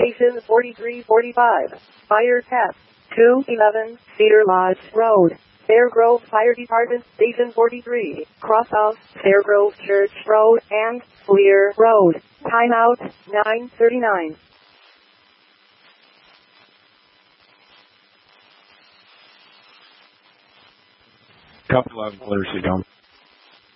Station 4345. Fire test. 211 Cedar Lodge Road. Fairgrove Fire Department, Station 43. Cross off Fairgrove Church Road and Fleer Road. Timeout 9:39. Copy loud and clear, Seacom.